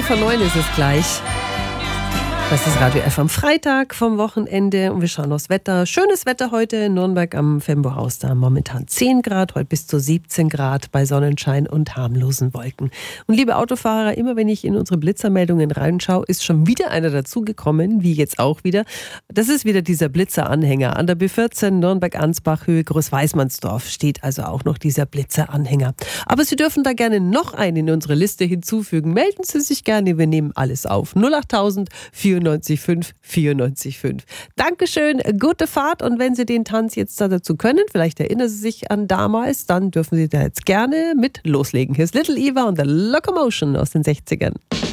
9 ist es gleich. Das ist Radio F am Freitag vom Wochenende und wir schauen aufs Wetter. Schönes Wetter heute in Nürnberg am Fembo-Haus. Da momentan 10 Grad, heute bis zu 17 Grad bei Sonnenschein und harmlosen Wolken. Und liebe Autofahrer, immer wenn ich in unsere Blitzermeldungen reinschaue, ist schon wieder einer dazugekommen, wie jetzt auch wieder. Das ist wieder dieser Blitzeranhänger. An der B14 Nürnberg-Ansbach, Höhe Großweismannsdorf steht also auch noch dieser Blitzeranhänger. Aber Sie dürfen da gerne noch einen in unsere Liste hinzufügen. Melden Sie sich gerne, wir nehmen alles auf. 08000 94 5 94 5. Dankeschön, gute Fahrt und wenn Sie den Tanz jetzt dazu können, vielleicht erinnern Sie sich an damals, dann dürfen Sie da jetzt gerne mit loslegen. Hier ist Little Eva und The Locomotion aus den 60ern.